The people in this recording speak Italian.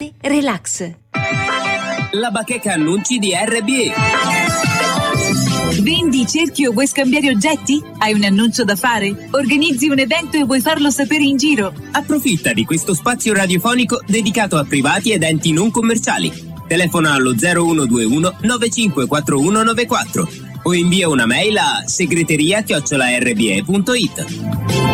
RBE Relax. La bacheca annunci di RBE. Vendi, cerchi o vuoi scambiare oggetti? Hai un annuncio da fare? Organizzi un evento e vuoi farlo sapere in giro? Approfitta di questo spazio radiofonico dedicato a privati ed enti non commerciali. Telefona allo 0121 954194 o invia una mail a segreteria@rbe.it.